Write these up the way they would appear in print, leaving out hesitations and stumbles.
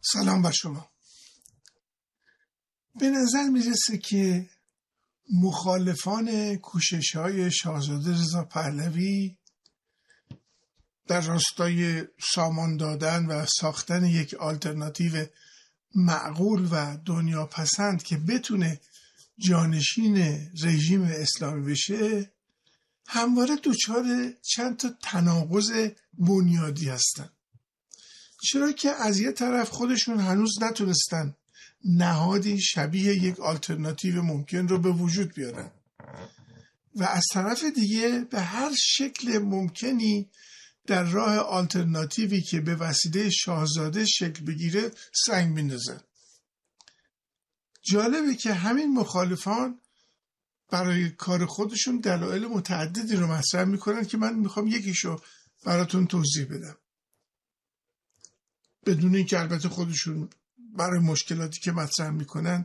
سلام بر شما. به نظر میرسه که مخالفان کوشش‌های شاهزاده رضا پهلوی در راستای سامان دادن و ساختن یک آلترناتیو معقول و دنیا پسند که بتونه جانشین رژیم اسلامی بشه همواره دچار چند تا تناقض بنیادی هستن. چرا که از یه طرف خودشون هنوز نتونستن نهادی شبیه یک آلترناتیو ممکن رو به وجود بیارن و از طرف دیگه به هر شکل ممکنی در راه آلترناتیوی که به وسیله شاهزاده شکل بگیره سنگ میندازن. جالبه که همین مخالفان برای کار خودشون دلایل متعددی رو مطرح میکنن که من میخوام یکیشو براتون توضیح بدم، بدون اینکه البته خودشون برای مشکلاتی که مطرح میکنن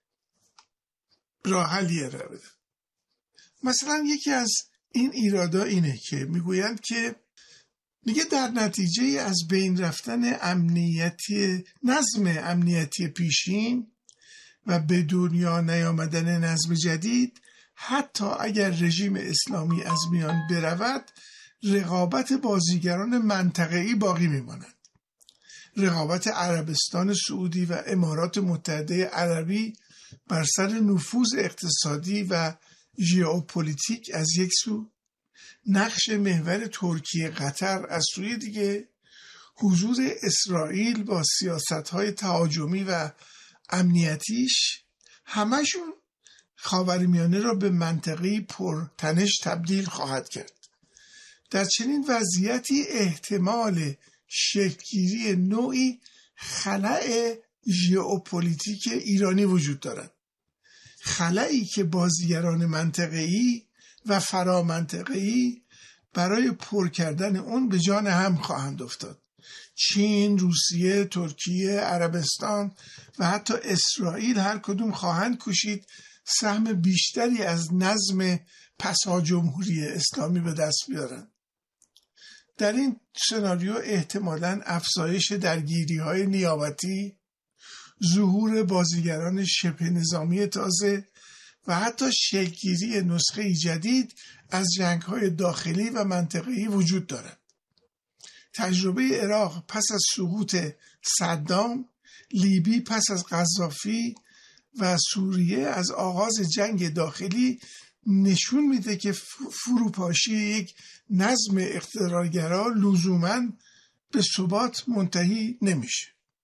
راه حلی ارائه بدن. مثلا یکی از این ایرادا اینه که میگویند که میگه در نتیجه از بین رفتن نظم امنیتی پیشین و به دنیا نیامدن نظم جدید، حتی اگر رژیم اسلامی از میان برود، رقابت بازیگران منطقه‌ای باقی میماند. رقابت عربستان سعودی و امارات متحده عربی بر سر نفوذ اقتصادی و ژئوپلیتیک از یک سو، نقش محور ترکیه قطر از سوی دیگه، حضور اسرائیل با سیاست‌های تهاجمی و امنیتیش، همشون خاورمیانه را به منطقه‌ای پرتنش تبدیل خواهد کرد. در چنین وضعیتی احتمال شکل‌گیری نوعی خلأ ژئوپلیتیک ایرانی وجود دارد، خلأی که بازیگران منطقه‌ای و فرامنطقه‌ای برای پر کردن اون به جان هم خواهند افتاد. چین، روسیه، ترکیه، عربستان و حتی اسرائیل هر کدوم خواهند کوشید سهم بیشتری از نظم پسا جمهوری اسلامی به دست بیارند. در این سناریو احتمالاً افزایش درگیری‌های نیابتی، ظهور بازیگران شبه نظامی تازه و حتی شکل‌گیری نسخه جدید از جنگ‌های داخلی و منطقه‌ای وجود دارد. تجربه عراق پس از سقوط صدام، لیبی پس از قذافی و سوریه از آغاز جنگ داخلی نشون میده که فروپاشی یک نظم اقتدارگرا لزوماً به ثبات منتهی نمیشه.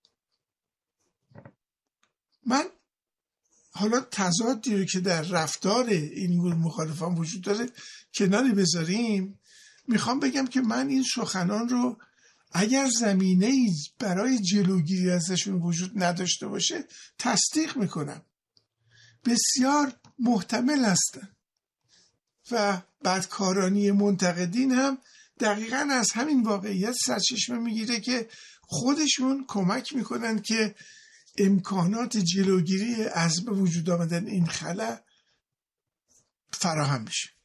من حالا تضادی رو که در رفتار این گروه مخالفان وجود داره کناری بذاریم، میخوام بگم که من این سخنان رو اگر زمینه‌ای برای جلوگیری ازشون وجود نداشته باشه تصدیق میکنم. بسیار محتمل هستن و بدکارانی منتقدین هم دقیقاً از همین واقعیت سرچشمه میگیره که خودشون کمک میکنن که امکانات جلوگیری از به وجود آمدن این خلأ فراهم بشه.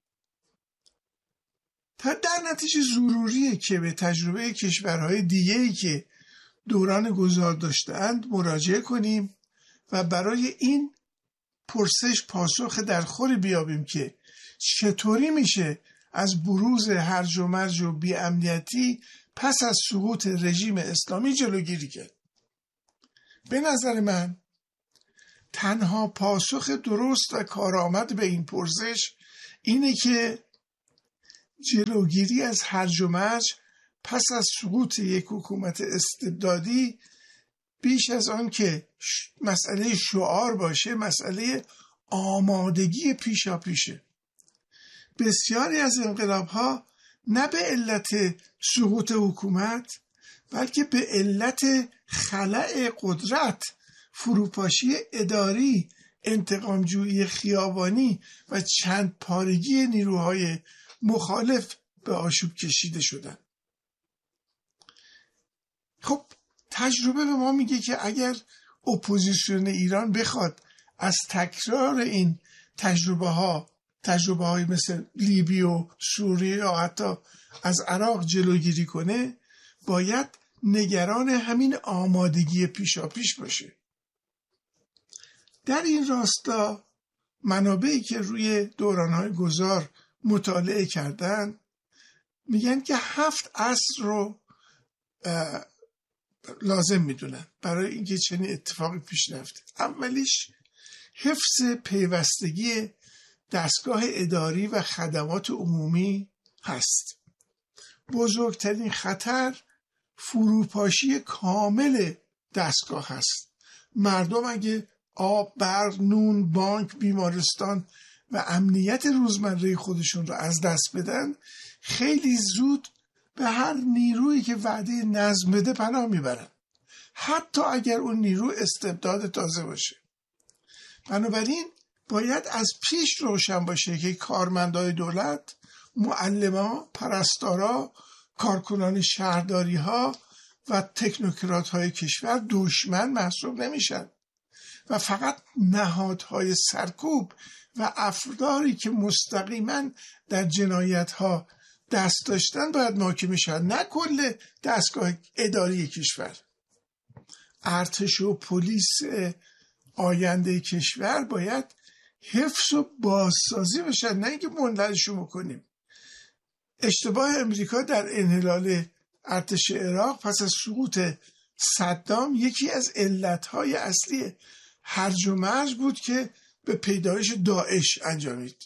در نتیجه ضروریه که به تجربه کشورهای دیگه‌ای که دوران گذار داشتند مراجعه کنیم و برای این پرسش پاسخ درخور بیابیم که چطوری میشه از بروز هرج و مرج و بی‌امنیتی پس از سقوط رژیم اسلامی جلوگیری کرد. به نظر من تنها پاسخ درست و کارآمد به این پرسش اینه که جلوگیری از هرج و مرج پس از سقوط یک حکومت استبدادی بیش از آن که مسئله شعار باشه، مسئله آمادگی پیشاپیشه. بسیاری از انقلاب‌ها نه به علت سقوط حکومت بلکه به علت خلأ قدرت، فروپاشی اداری، انتقامجویی خیابانی و چند پارگی نیروهای مخالف به آشوب کشیده شدن. خب تجربه به ما میگه که اگر اپوزیسیون ایران بخواد از تکرار این تجربه های مثل لیبی و سوریه یا حتی از عراق جلوگیری کنه، باید نگران همین آمادگی پیشاپیش باشه. در این راستا منابعی که روی دوران‌های گذار مطالعه کردن میگن که 7 اصل رو لازم میدونن برای اینکه چنین اتفاقی پیش نیفته. اولیش حفظ پیوستگی دستگاه اداری و خدمات عمومی هست. بزرگترین خطر فروپاشی کامل دستگاه هست. مردم اگه آب، برق، نون، بانک، بیمارستان و امنیت روزمره خودشون رو از دست بدن، خیلی زود به هر نیرویی که وعده نظم بده پناه میبرن، حتی اگر اون نیرو استبداد تازه باشه. بنابراین باید از پیش روشن باشه که کارمندای دولت، معلما، پرستارا، کارکنان شهرداری ها و تکنوکرات های کشور دشمن محسوب نمیشن و فقط نهادهای سرکوب و افرادی که مستقیما در جنایت ها دست داشتن باید محاکمه شن، نه کل دستگاه اداری کشور. ارتش و پلیس آینده کشور باید حفظ و بازسازی بشن، نه اینکه منحلشون بکنیم. اشتباه امریکا در انحلال ارتش عراق پس از سقوط صدام یکی از علتهای اصلی هرج و مرج بود که به پیدایش داعش انجامید.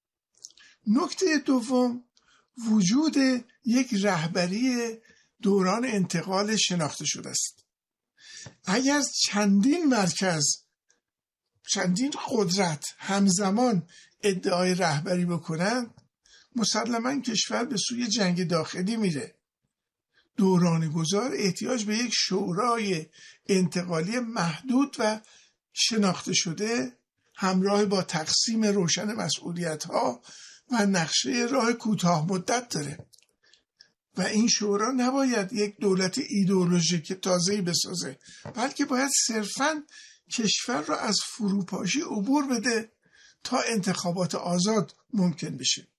نکته دوم، وجود یک رهبری دوران انتقال شناخته شده است. اگر چندین مرکز، چندین قدرت همزمان ادعای رهبری بکنند، مسلماً کشور به سوی جنگ داخلی میره. دوران گذار احتیاج به یک شورای انتقالی محدود و شناخته شده همراه با تقسیم روشن مسئولیت‌ها و نقشه راه کوتاه مدت داره و این شورا نباید یک دولت ایدئولوژیک تازه‌ای بسازه، بلکه باید صرفاً کشور را از فروپاشی عبور بده تا انتخابات آزاد ممکن بشه.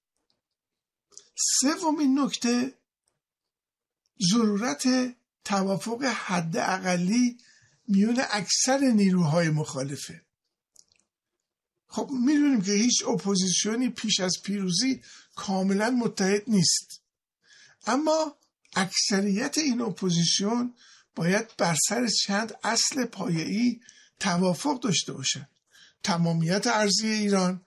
سومین نکته، ضرورت توافق حداقلی میون اکثر نیروهای مخالفه. خب میدونیم که هیچ اپوزیسیونی پیش از پیروزی کاملا متحد نیست، اما اکثریت این اپوزیسیون باید بر سر چند اصل پایه‌ای توافق داشته باشند: تمامیت ارضی ایران،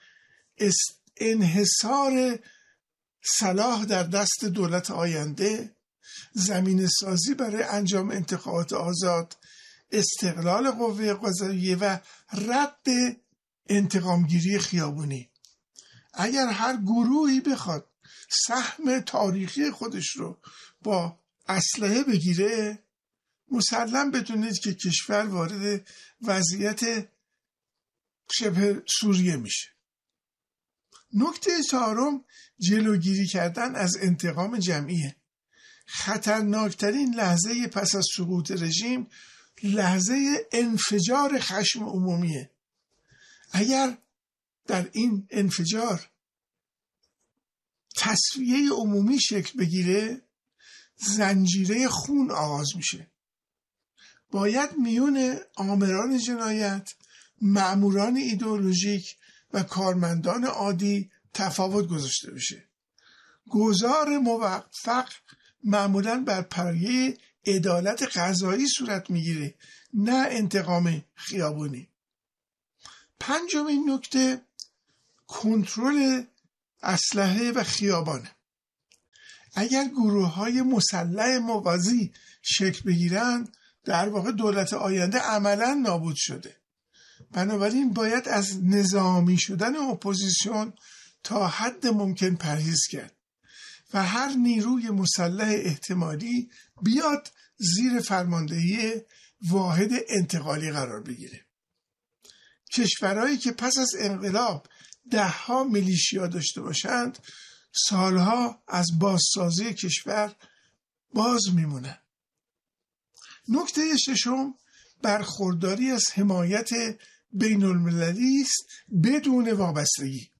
انحصار صلاح در دست دولت آینده، زمینه سازی برای انجام انتخابات آزاد، استقلال قوه قضاییه و رد انتقامگیری خیابونی. اگر هر گروهی بخواد سهم تاریخی خودش رو با اسلحه بگیره، مسلم بدونید که کشور وارد وضعیت شبه سوریه میشه. نکته چهارم، جلوگیری کردن از انتقام جمعیه. خطرناکترین لحظه پس از سقوط رژیم لحظه انفجار خشم عمومیه. اگر در این انفجار تصفیه عمومی شکل بگیره، زنجیره خون آغاز میشه. باید میون آمران جنایت، مأموران ایدئولوژیک و کارمندان عادی تفاوت گذاشته بشه. گذار موفق معمولاً بر پایه عدالت قضایی صورت میگیره، نه انتقام خیابونی. پنجمین نکته، کنترل اسلحه و خیابانه. اگر گروه‌های مسلح موازی شکل بگیرن، در واقع دولت آینده عملاً نابود شده. بنابراین باید از نظامی شدن اپوزیسیون تا حد ممکن پرهیز کرد و هر نیروی مسلح احتمالی بیاد زیر فرماندهی واحد انتقالی قرار بگیره. کشورهایی که پس از انقلاب 10 میلیشیا داشته باشند، سالها از بازسازی کشور باز میمونن. نکته ششم، برخورداری از حمایت بین المللی است بدون وابستگی.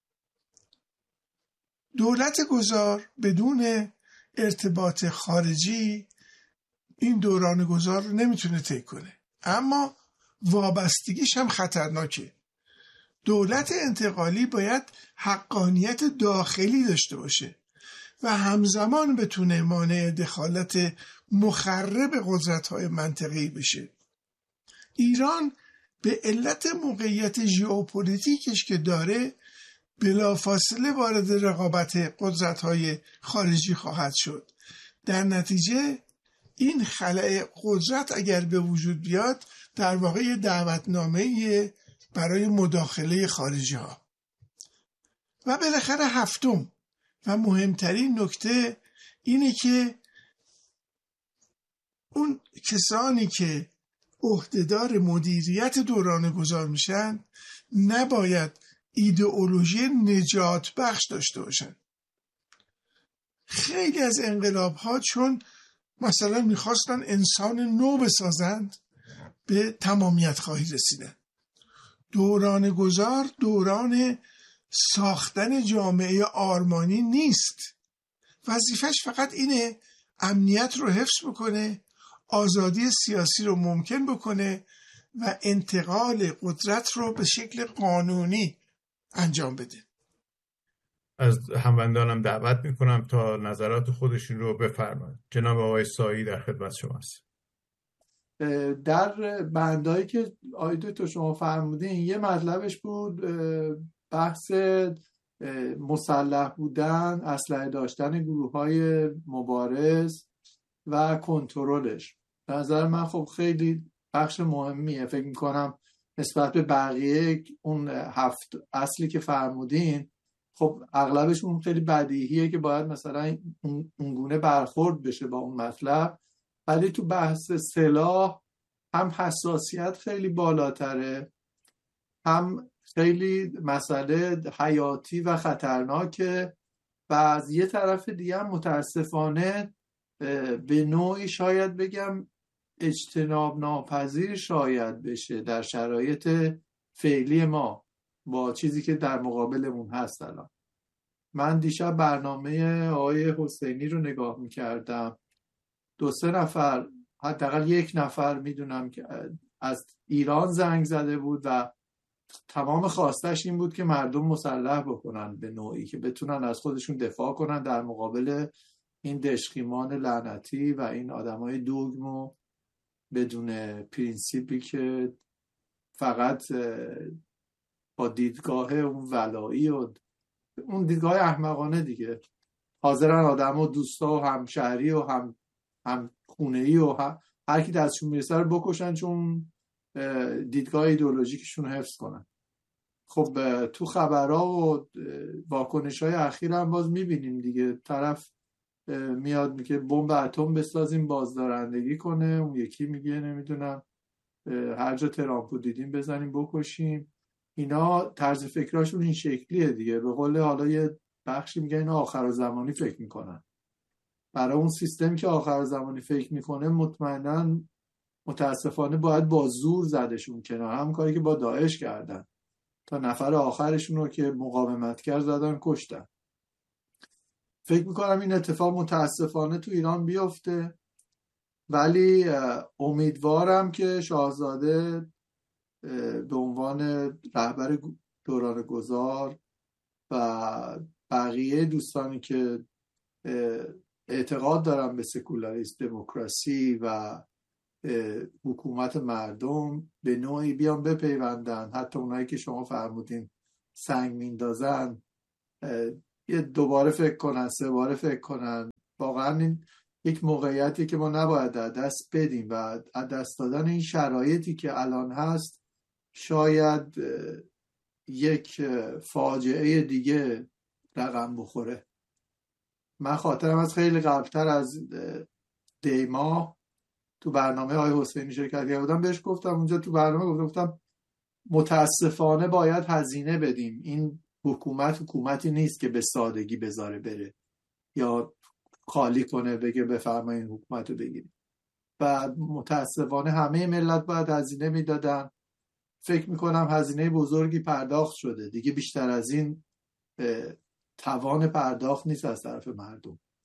دولت گذار بدون ارتباط خارجی این دوران گذار رو نمیتونه طی کنه، اما وابستگیش هم خطرناکه. دولت انتقالی باید حقانیت داخلی داشته باشه و همزمان بتونه مانع دخالت مخرب قدرت‌های منطقه‌ای بشه. ایران به علت موقعیت ژئوپلیتیکش که داره بلافاصله وارد رقابت قدرت‌های خارجی خواهد شد. در نتیجه این خلأ قدرت اگر به وجود بیاد در واقع دعوتنامه‌ای برای مداخله خارجی ها. و بالاخره هفتم و مهمترین نکته اینه که اون کسانی که عهدهدار مدیریت دوران گذار میشن نباید ایدئولوژی نجات بخش داشته باشن. خیلی از انقلاب ها چون مثلا میخواستن انسان نو بسازند به تمامیت خواهی رسیدن. دوران گذار دوران ساختن جامعه آرمانی نیست. وظیفش فقط اینه امنیت رو حفظ بکنه، آزادی سیاسی رو ممکن بکنه و انتقال قدرت رو به شکل قانونی انجام بده. از هموندانم دعوت میکنم تا نظرات خودشون رو بفرمایید. جناب آقای سایی در خدمت شماست. در بندایی که آقای دکتر شما فرمودین یه مطلبش بود بحث مسلح بودن، اسلحه داشتن گروه‌های مبارز و کنترلش. به نظر من خب خیلی بخش مهمیه. فکر میکنم نسبت به بقیه اون 7 اصلی که فرمودین خب اغلبشون خیلی بدیهیه که باید مثلا اونگونه برخورد بشه با اون مطلب، ولی تو بحث سلاح هم حساسیت خیلی بالاتره، هم خیلی مسئله حیاتی و خطرناکه و از یه طرف دیگه هم متاسفانه به نوعی شاید بگم اجتناب ناپذیر شاید بشه در شرایط فعلی ما با چیزی که در مقابلمون هست. الان من دیشب برنامه آقای حسینی رو نگاه میکردم، 2-3 نفر حداقل 1 نفر میدونم که از ایران زنگ زده بود و تمام خواستش این بود که مردم مسلح بکنن به نوعی که بتونن از خودشون دفاع کنن در مقابل این دشخیمان لعنتی و این آدمای دوگم و بدون پرینسیپی که فقط با دیدگاه اون ولایی و اون دیدگاه احمقانه دیگه حاضرن آدم و دوستا و همشهری و هم خونه‌ای و هر کی دستشون میرسه رو بکشن چون دیدگاه ایدئولوژیکشون رو حفظ کنن. خب تو خبرها و واکنش‌های اخیر هم باز میبینیم دیگه، طرف میاد میگه بمب اتم بسازیم بازدارندگی کنه، اون یکی میگه نمیدونم هر جا ترامپو دیدیم بزنیم بکشیم. اینا طرز فکراشون این شکلیه دیگه. به قول حالا یه بخشی میگه اینا آخرالزمانی فکر میکنن. برای اون سیستم که آخرالزمانی فکر میکنه مطمئناً متاسفانه باید با زور زدشون کنار، هم کاری که با داعش کردن تا نفر آخرشون رو که مقاومت کرد زدن کشتن. فکر میکنم این اتفاق متاسفانه تو ایران بیفته، ولی امیدوارم که شاهزاده به عنوان رهبر دوران گذار و بقیه دوستانی که اعتقاد دارن به سکولاریسم، دموکراسی و حکومت مردم به نوعی بیان بپیوندن، حتی اونایی که شما فرمودین سنگ میندازن یه 2 باره فکر کنن، 3 باره فکر کنن. واقعا این یک موقعیتی که ما نباید از دست بدیم و از دست دادن این شرایطی که الان هست شاید یک فاجعه دیگه رقم بخوره. من خاطرم از خیلی قبلتر از دیما تو برنامه های حسینی شرکت کرده بودم، بهش گفتم اونجا تو برنامه گفتم متاسفانه باید هزینه بدیم. این حکومتی نیست که به سادگی بذاره بره یا خالی کنه بگه بفرمایید حکومت رو بگیرید. و متاسفانه همه ملت باید هزینه میدادن. فکر میکنم هزینه بزرگی پرداخت شده دیگه، بیشتر از این توان پرداخت نیست از طرف مردم.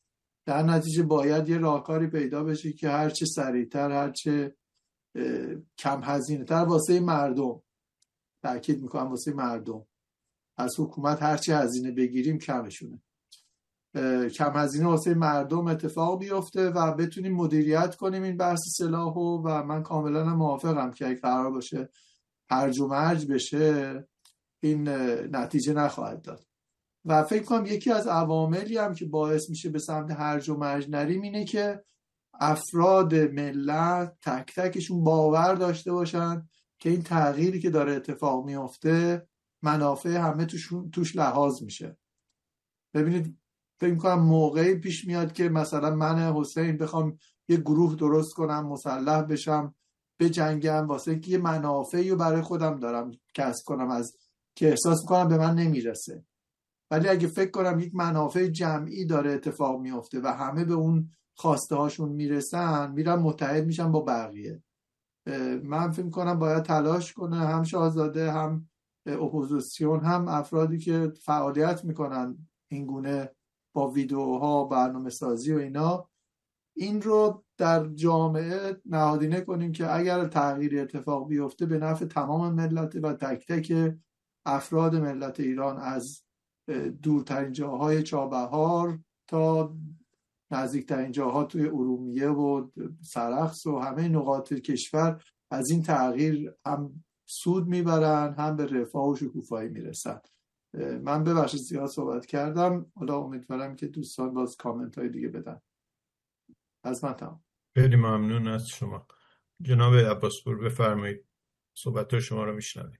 در نتیجه باید یه راهکاری پیدا بشه که هرچه سریعتر، هرچه کم هزینه تر واسه مردم، تأکید میکنم واسه مردم، از حکومت هرچه هزینه بگیریم کمشونه، کم هزینه واسه مردم اتفاق بیفته و بتونیم مدیریت کنیم این بحث سلاحو. و من کاملا موافقم که اگه قرار باشه هرج و مرج بشه این نتیجه نخواهد داد. و فکر کنم یکی از عواملی هم که باعث میشه به سمت هرج و مرج نریم اینه که افراد ملت تک تکشون باور داشته باشن که این تغییری که داره اتفاق میفته منافع همه توش لحاظ میشه. ببینید فکر میکنم موقعی پیش میاد که مثلا من حسین بخوام یه گروه درست کنم، مسلح بشم، بجنگم واسه که یه منافعی رو برای خودم دارم کسب کنم از که احساس میکنم به من نمیرسه. ولی اگه فکر کنم یک منافع جمعی داره اتفاق میفته و همه به اون خواسته هاشون میرسن، میرن متحد میشن با بقیه. من فکر کنم باید تلاش کنه هم شاهزاده، هم اپوزیسیون، هم افرادی که فعالیت میکنن این گونه با ویدیوها، برنامه سازی و اینا، این رو در جامعه نهادینه کنیم که اگر تغییر اتفاق بیفته به نفع تمام ملت و تک تک افراد ملت ایران، از دورترین جاهای چابهار تا نزدیکترین جاها توی ارومیه و سرخس و همه نقاط کشور از این تغییر هم سود میبرن، هم به رفاه و شکوفایی میرسن. من ببخشید زیاد صحبت کردم، حالا امیدوارم که دوستان باز کامنت های دیگه بدن. از من تمام. خیلی ممنون از شما. جناب عباسپور بفرمایید، صحبت شما رو میشنویم.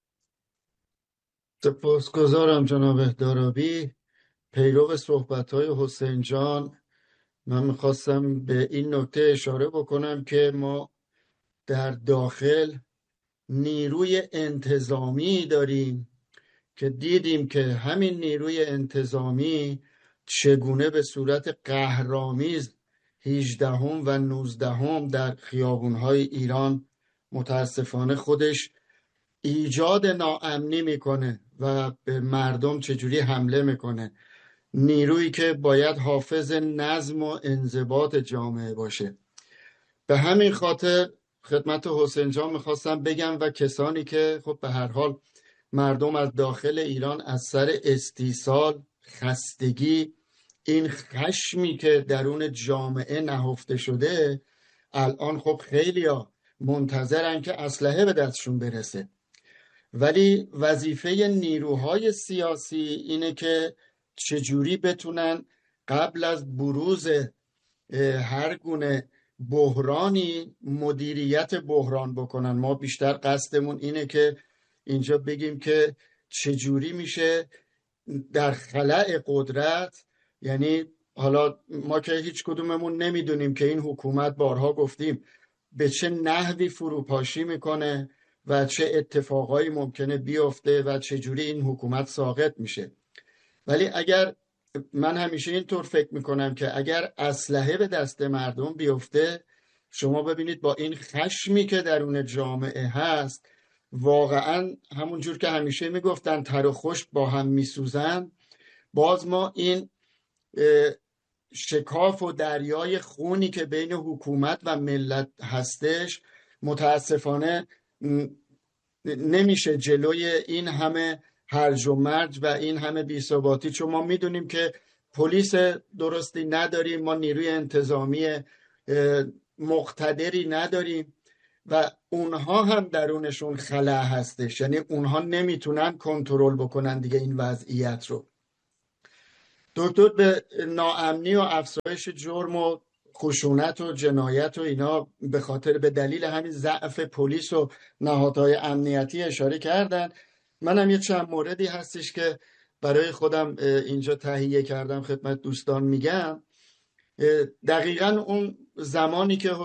سپاسگزارم جناب دارابی. پیرو صحبت‌های حسین جان، من میخواستم به این نکته اشاره بکنم که ما در داخل نیروی انتظامی داریم که دیدیم که همین نیروی انتظامی چگونه به صورت قهرآمیز 18 و 19 در خیابون‌های ایران متاسفانه خودش ایجاد ناامنی میکنه و به مردم چجوری حمله میکنه. نیرویی که باید حافظ نظم و انضباط جامعه باشه. به همین خاطر خدمت حسین جان میخواستم بگم و کسانی که خب به هر حال مردم از داخل ایران از سر استیصال، خستگی، این خشمی که درون جامعه نهفته شده، الان خب خیلیا منتظرن که اسلحه به دستشون برسه. ولی وظیفه نیروهای سیاسی اینه که چجوری بتونن قبل از بروز هر گونه بحرانی مدیریت بحران بکنن. ما بیشتر قصدمون اینه که اینجا بگیم که چجوری میشه در خلأ قدرت، یعنی حالا ما که هیچ کدوممون نمیدونیم که این حکومت، بارها گفتیم، به چه نحوی فروپاشی میکنه و چه اتفاقایی ممکنه بیفته و چجوری این حکومت ساقط میشه. ولی اگر من همیشه اینطور فکر میکنم که اگر اسلحه به دست مردم بیفته، شما ببینید با این خشمی که درون جامعه هست، واقعا همونجور که همیشه میگفتن تر و خشک با هم میسوزن، باز ما این شکاف و دریای خونی که بین حکومت و ملت هستش متاسفانه نمیشه جلوی این همه هرج و مرج و این همه بی‌ثباتی، چون ما میدونیم که پلیس درستی نداریم، ما نیروی انتظامی مقتدری نداریم و اونها هم درونشون خلأ هستش، یعنی اونها نمیتونن کنترل بکنن دیگه این وضعیت رو. دکتر به ناامنی و افزایش جرم و خشونت و جنایت و اینا به خاطر به دلیل همین ضعف پلیس و نهادهای امنیتی اشاره کردن. منم یه چند موردی هستش که برای خودم اینجا تهیه کردم خدمت دوستان میگم. دقیقاً اون زمانی که